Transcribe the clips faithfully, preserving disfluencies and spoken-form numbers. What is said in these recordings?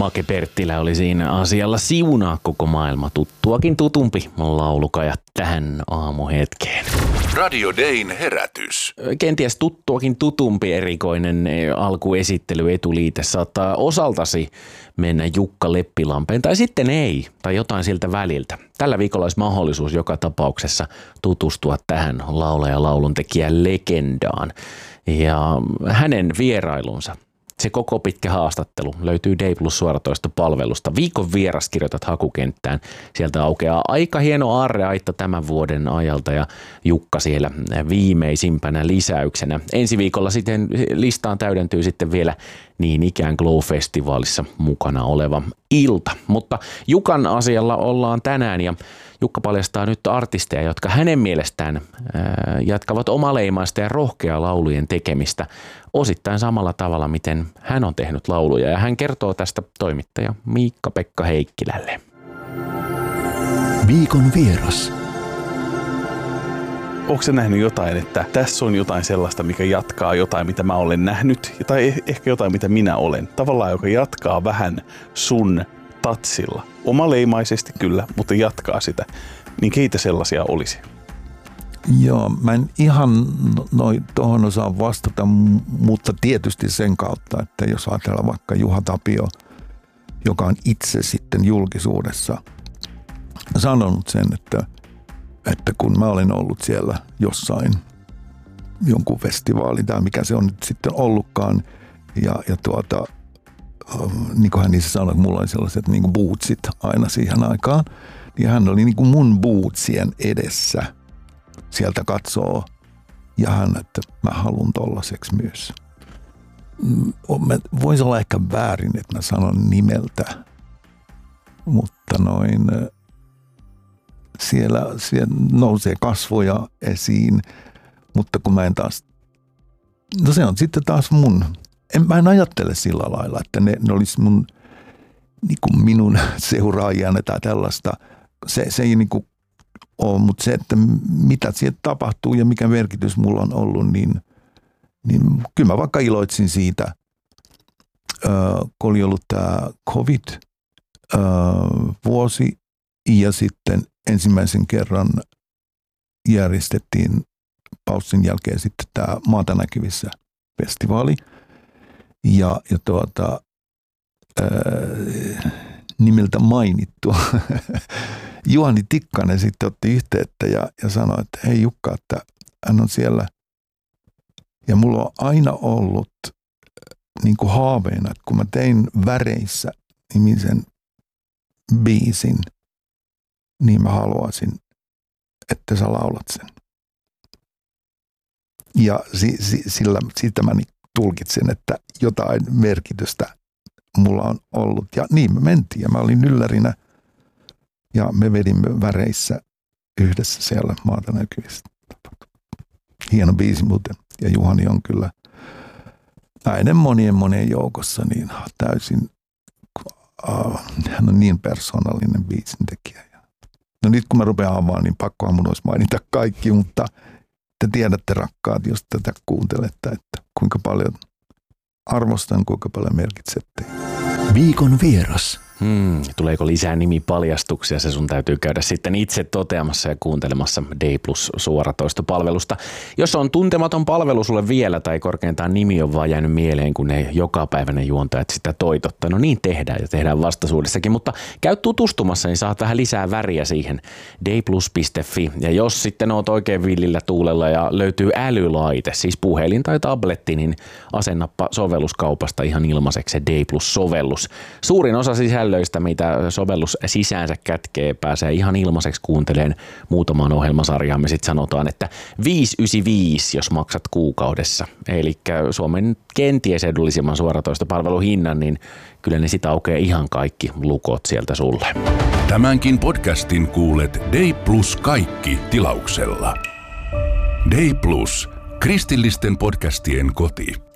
Make Perttilä oli siinä asialla siunaa koko maailma. Tuttuakin tutumpi laulukaja tähän aamuhetkeen. Radio Dayn herätys. Kenties tuttuakin tutumpi erikoinen alkuesittely etuliite saattaa osaltasi mennä Jukka Leppilampeen tai sitten ei, tai jotain siltä väliltä. Tällä viikolla olisi mahdollisuus joka tapauksessa tutustua tähän laulaja lauluntekijän legendaan ja hänen vierailunsa. Se koko pitkä haastattelu löytyy Day Plus suoratoistopalvelusta. Viikon vieras kirjoitat hakukenttään. Sieltä aukeaa aika hieno aarreaitta tämän vuoden ajalta ja Jukka siellä viimeisimpänä lisäyksenä. Ensi viikolla sitten listaan täydentyy sitten vielä niin ikään Glow-festivaalissa mukana oleva ilta. Mutta Jukan asialla ollaan tänään ja Jukka paljastaa nyt artisteja, jotka hänen mielestään jatkavat omaleimaista ja rohkeaa laulujen tekemistä osittain samalla tavalla, miten hän on tehnyt lauluja. Ja hän kertoo tästä toimittaja Miikka-Pekka Heikkilälle. Viikon vieras. Onko sä nähnyt jotain, että tässä on jotain sellaista, mikä jatkaa jotain, mitä mä olen nähnyt, tai ehkä jotain, mitä minä olen? Tavallaan, joka jatkaa vähän sun tatsilla. Omaleimaisesti kyllä, mutta jatkaa sitä. Niin keitä sellaisia olisi? Joo, mä en ihan noin tuohon osaa vastata, mutta tietysti sen kautta, että jos ajatellaan vaikka Juha Tapio, joka on itse sitten julkisuudessa sanonut sen, että, että kun mä olin ollut siellä jossain jonkun festivaali tai mikä se on nyt sitten ollutkaan ja, ja tuota, niin kuin hän niissä sanoi, että mulla oli sellaiset niin kuin bootsit aina siihen aikaan, niin hän oli niin kuin mun bootsien edessä sieltä katsoo ja hän, että mä haluan tollaiseksi myös. Voisi olla ehkä väärin, että mä sanon nimeltä, mutta noin siellä, siellä nousee kasvoja esiin, mutta kun mä en taas, no se on sitten taas mun, en, mä en ajattele sillä lailla, että ne, ne olisi mun, niin kuin minun seuraajana tai tällaista, se, se ei niin kuin ole, mutta se, että mitä sieltä tapahtuu ja mikä merkitys mulla on ollut, niin, niin kyllä mä vaikka iloitsin siitä, öö, kun oli ollut tämä covid-vuosi ja sitten ensimmäisen kerran järjestettiin paussin jälkeen sitten tämä Maata näkyvissä festivaali ja, ja tuota, öö, nimeltä mainittu Juhani Tikkanen sitten otti yhteyttä ja, ja sanoi, että hei Jukka, että hän on siellä. Ja mulla on aina ollut niin kuin haaveena, että kun mä tein Väreissä nimisen biisin, niin mä haluaisin, että sä laulat sen. Ja si, si, sillä, siitä mä tulkitsen, että jotain merkitystä mulla on ollut. Ja niin me mentiin ja mä olin yllärinä. Ja me vedimme Väreissä yhdessä siellä Maata näkyvissä. Hieno biisi muuten. Ja Juhani on kyllä näiden monien monien joukossa niin täysin, uh, hän on niin persoonallinen biisintekijä. No nyt kun mä rupean avaamaan, niin pakkohan mun olisi mainita kaikki, mutta te tiedätte rakkaat, jos tätä kuuntelette, että kuinka paljon arvostan, kuinka paljon merkitsette. Viikon vieras. Hmm, tuleeko lisää nimipaljastuksia? Se sun täytyy käydä sitten itse toteamassa ja kuuntelemassa Day Plus suoratoistopalvelusta. Jos on tuntematon palvelu sulle vielä tai korkeintaan nimi on vaan jäänyt mieleen, kun ne jokapäiväinen juontajat sitä toitottaa. No niin tehdään ja tehdään vastaisuudessakin, mutta käy tutustumassa, niin saat vähän lisää väriä siihen dayplus piste fi. Ja jos sitten oot oikein villillä tuulella ja löytyy älylaite, siis puhelin tai tabletti, niin asennappa sovelluskaupasta ihan ilmaiseksi se Day Plus-sovellus. Suurin osa sisällöistä, mitä sovellus sisäänsä kätkee, pääsee ihan ilmaiseksi kuunteleen muutamaan ohjelmasarjaan. Me sitten sanotaan, että viisi yhdeksänkymmentäviisi, jos maksat kuukaudessa. Eli Suomen kenties edullisimman suoratoistopalvelun hinnan, niin kyllä ne sitä aukeaa ihan kaikki lukot sieltä sulle. Tämänkin podcastin kuulet Day Plus kaikki tilauksella. Day Plus, kristillisten podcastien koti.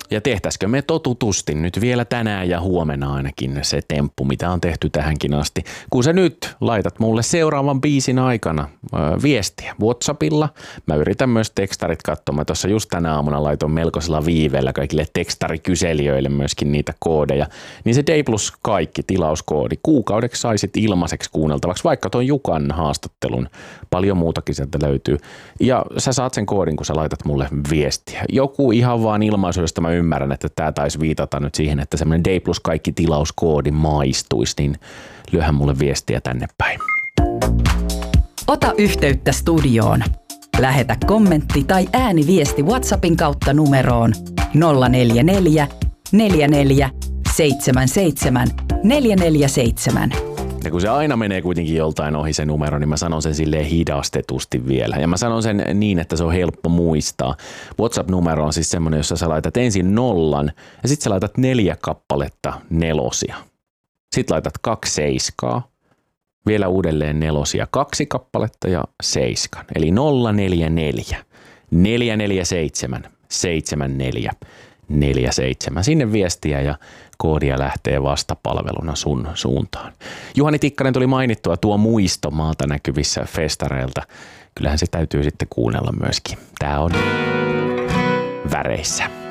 Ja tehtäisikö me totutusti nyt vielä tänään ja huomenna ainakin se temppu, mitä on tehty tähänkin asti. Kun sä nyt laitat mulle seuraavan biisin aikana ö, viestiä WhatsAppilla. Mä yritän myös tekstarit katsomaan. Tuossa just tänä aamuna laitoin melkoisella viiveellä kaikille tekstarikyselijöille myöskin niitä koodeja. Niin se Day Plus kaikki tilauskoodi kuukaudeksi saisit ilmaiseksi kuunneltavaksi, vaikka tuon Jukan haastattelun. Paljon muutakin sieltä löytyy. Ja sä saat sen koodin, kun sä laitat mulle viestiä. Joku ihan vaan ilmaisu, josta mä ymmärrän, että tää taisi viitata nyt siihen, että semmoinen Day Plus kaikki tilauskoodi maistuisi, niin lyöhän mulle viestiä tänne päin. Ota yhteyttä studioon. Lähetä kommentti tai ääniviesti WhatsAppin kautta numeroon nolla neljä neljä, neljä neljä, seitsemän seitsemän, neljä neljä seitsemän. Ja kun se aina menee kuitenkin joltain ohi se numero, niin mä sanon sen silleen hidastetusti vielä. Ja mä sanon sen niin, että se on helppo muistaa. WhatsApp-numero on siis semmoinen, jossa sä laitat ensin nollan ja sitten sä laitat neljä kappaletta nelosia. Sitten laitat kaksi seiskaa, vielä uudelleen nelosia, kaksi kappaletta ja seiskan. Eli nolla neljä neljä, neljä neljä seitsemän, seitsemän neljä, neljä seitsemän. Sinne viestiä ja koodia lähtee vastapalveluna sun suuntaan. Juhani Tikkanen tuli mainittua tuo muisto maalta näkyvissä festareilta. Kyllähän se täytyy sitten kuunnella myöskin. Tää on väreissä.